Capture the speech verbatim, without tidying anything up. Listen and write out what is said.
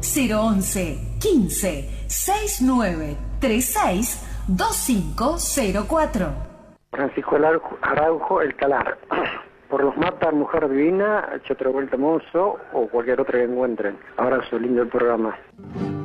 cero once quince sesenta y nueve treinta y seis veinticinco cero cuatro. Francisco Araujo, El Calar. Por los mapas, Mujer Divina, Otra Vuelta Mozo o cualquier otra que encuentren. Abrazo, lindo el programa.